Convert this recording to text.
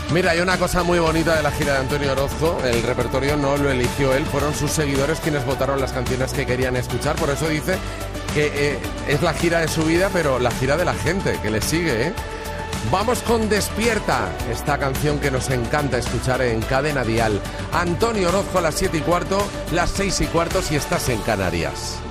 Mira, hay una cosa muy bonita de la gira de Antonio Orozco. El repertorio no lo eligió él, fueron sus seguidores quienes votaron las canciones que querían escuchar. Por eso dice que es la gira de su vida, pero la gira de la gente que le sigue, ¿eh? Vamos con Despierta, esta canción que nos encanta escuchar en Cadena Dial. Antonio Orozco a las 7:15, las 6:15 si estás en Canarias.